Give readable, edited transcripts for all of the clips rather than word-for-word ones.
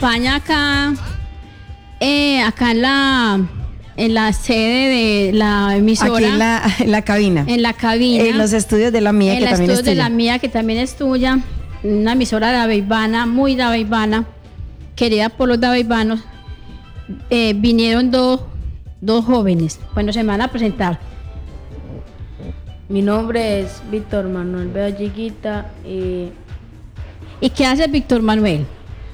acompaña acá en la sede de la emisora. Aquí en la cabina. En la cabina. En los estudios de la mía, que también es tuya. En los estudios de la mía, que también es tuya. Una emisora daveibana, muy daveibana, querida por los daveibanos. Vinieron dos jóvenes. Bueno, se me van a presentar. Mi nombre es Víctor Manuel Vea Chiquita ¿Y qué hace Víctor Manuel?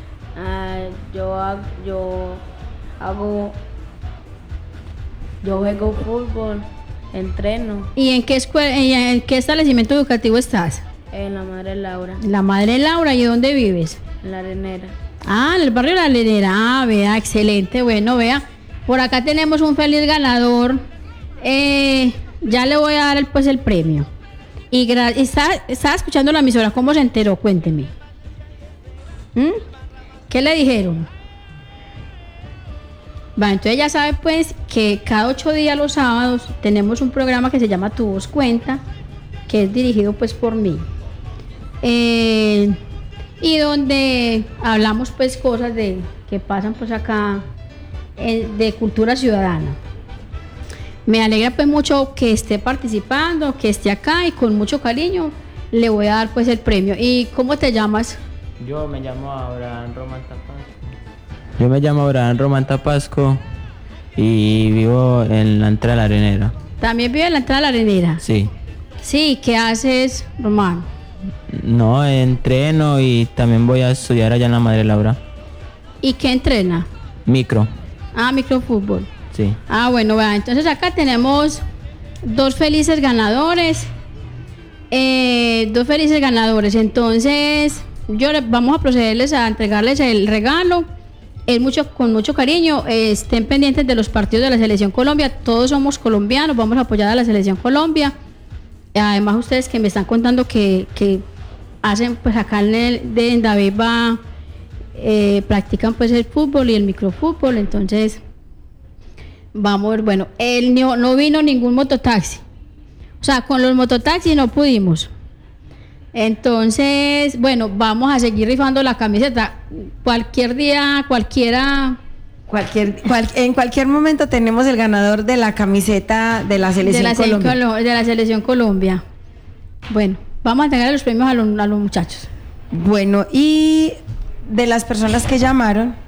Yo juego fútbol, entreno. ¿Y en qué escuela, en qué establecimiento educativo estás? En la Madre Laura. La Madre Laura, ¿y dónde vives? En La Arenera. En el barrio La Arenera. Vea, excelente. Bueno, vea, por acá tenemos un feliz ganador. Ya le voy a dar el premio. Y estaba escuchando la emisora, ¿cómo se enteró? Cuénteme. ¿Qué le dijeron? Entonces ya sabe pues que cada 8 días los sábados tenemos un programa que se llama Tu Voz Cuenta, que es dirigido pues por mí. Y donde hablamos pues cosas que pasan pues acá de cultura ciudadana. Me alegra pues mucho que esté participando, que esté acá, y con mucho cariño le voy a dar pues el premio. ¿Y cómo te llamas? Yo me llamo Abraham Román Tapasco y vivo en la entrada de La Arenera. ¿También vive en la entrada de La Arenera? Sí. Sí, ¿qué haces, Román? No, entreno y también voy a estudiar allá en la Madre Laura. ¿Y qué entrena? Micro. Microfútbol. Sí. Bueno, vea, entonces acá tenemos dos felices ganadores. Entonces, vamos a procederles a entregarles el regalo. Con mucho cariño. Estén pendientes de los partidos de la Selección Colombia. Todos somos colombianos, vamos a apoyar a la Selección Colombia. Además, ustedes que me están contando que hacen pues acá en Daveiba, practican pues el fútbol y el microfútbol. Entonces vamos a ver. Bueno, no vino ningún mototaxi, o sea, con los mototaxis no pudimos. Entonces, bueno, vamos a seguir rifando la camiseta. Cualquier día, en cualquier momento tenemos el ganador de la camiseta de la Selección Colombia. De la Selección Colombia. Bueno, vamos a entregar los premios a los muchachos. Bueno, y de las personas que llamaron,